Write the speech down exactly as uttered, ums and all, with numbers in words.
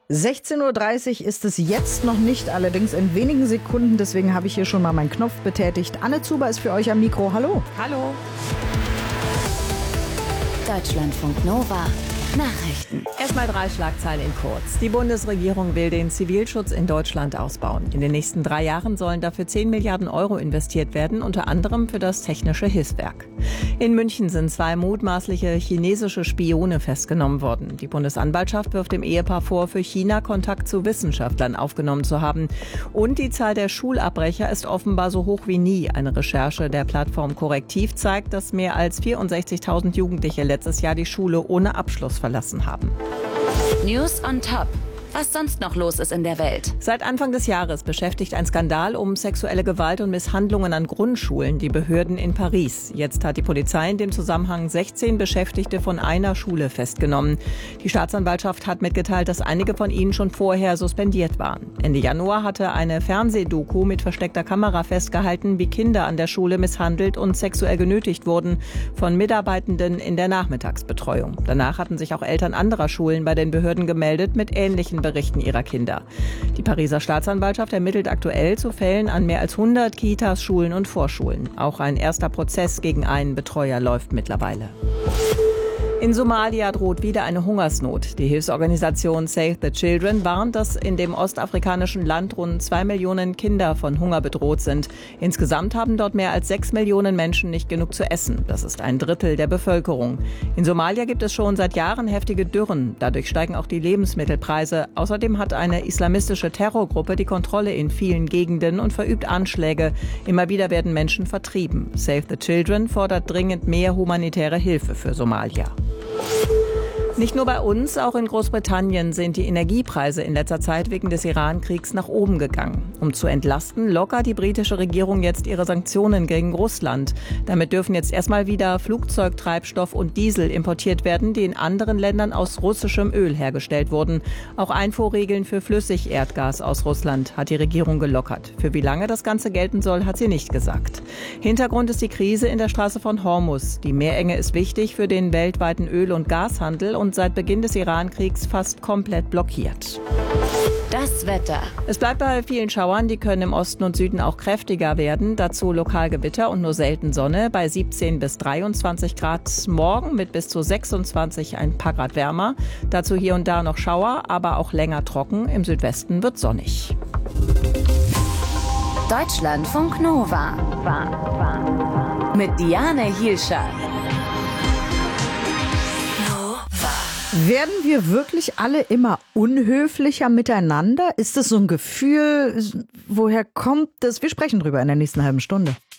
sechzehn Uhr dreißig ist es jetzt noch nicht, allerdings in wenigen Sekunden. Deswegen habe ich hier schon mal meinen Knopf betätigt. Anne Zuber ist für euch am Mikro. Hallo. Hallo. Deutschlandfunk Nova. Nachrichten. Erstmal drei Schlagzeilen in kurz. Die Bundesregierung will den Zivilschutz in Deutschland ausbauen. In den nächsten drei Jahren sollen dafür zehn Milliarden Euro investiert werden, unter anderem für das Technische Hilfswerk. In München sind zwei mutmaßliche chinesische Spione festgenommen worden. Die Bundesanwaltschaft wirft dem Ehepaar vor, für China Kontakt zu Wissenschaftlern aufgenommen zu haben. Und die Zahl der Schulabbrecher ist offenbar so hoch wie nie. Eine Recherche der Plattform Korrektiv zeigt, dass mehr als vierundsechzigtausend Jugendliche letztes Jahr die Schule ohne Abschluss verlassen haben. News on Top. Was sonst noch los ist in der Welt. Seit Anfang des Jahres beschäftigt ein Skandal um sexuelle Gewalt und Misshandlungen an Grundschulen die Behörden in Paris. Jetzt hat die Polizei in dem Zusammenhang sechzehn Beschäftigte von einer Schule festgenommen. Die Staatsanwaltschaft hat mitgeteilt, dass einige von ihnen schon vorher suspendiert waren. Ende Januar hatte eine Fernsehdoku mit versteckter Kamera festgehalten, wie Kinder an der Schule misshandelt und sexuell genötigt wurden von Mitarbeitenden in der Nachmittagsbetreuung. Danach hatten sich auch Eltern anderer Schulen bei den Behörden gemeldet mit ähnlichen Berichten ihrer Kinder. Die Pariser Staatsanwaltschaft ermittelt aktuell zu Fällen an mehr als hundert Kitas, Schulen und Vorschulen. Auch ein erster Prozess gegen einen Betreuer läuft mittlerweile. In Somalia droht wieder eine Hungersnot. Die Hilfsorganisation Save the Children warnt, dass in dem ostafrikanischen Land rund zwei Millionen Kinder von Hunger bedroht sind. Insgesamt haben dort mehr als sechs Millionen Menschen nicht genug zu essen. Das ist ein Drittel der Bevölkerung. In Somalia gibt es schon seit Jahren heftige Dürren. Dadurch steigen auch die Lebensmittelpreise. Außerdem hat eine islamistische Terrorgruppe die Kontrolle in vielen Gegenden und verübt Anschläge. Immer wieder werden Menschen vertrieben. Save the Children fordert dringend mehr humanitäre Hilfe für Somalia. Nicht nur bei uns, auch in Großbritannien sind die Energiepreise in letzter Zeit wegen des Iran-Kriegs nach oben gegangen. Um zu entlasten, lockert die britische Regierung jetzt ihre Sanktionen gegen Russland. Damit dürfen jetzt erstmal wieder Flugzeugtreibstoff und Diesel importiert werden, die in anderen Ländern aus russischem Öl hergestellt wurden. Auch Einfuhrregeln für Flüssigerdgas aus Russland hat die Regierung gelockert. Für wie lange das Ganze gelten soll, hat sie nicht gesagt. Hintergrund ist die Krise in der Straße von Hormuz. Die Meerenge ist wichtig für den weltweiten Öl- und Gashandel und seit Beginn des Iran-Kriegs fast komplett blockiert. Das Wetter. Es bleibt bei vielen Schauern, die können im Osten und Süden auch kräftiger werden. Dazu lokal Gewitter und nur selten Sonne bei siebzehn bis dreiundzwanzig Grad. Morgen mit bis zu sechsundzwanzig ein paar Grad wärmer. Dazu hier und da noch Schauer, aber auch länger trocken. Im Südwesten wird sonnig. Deutschlandfunk Nova. Mit Diane Hielscher. Werden wir wirklich alle immer unhöflicher miteinander? Ist das so ein Gefühl? Woher kommt das? Wir sprechen drüber in der nächsten halben Stunde.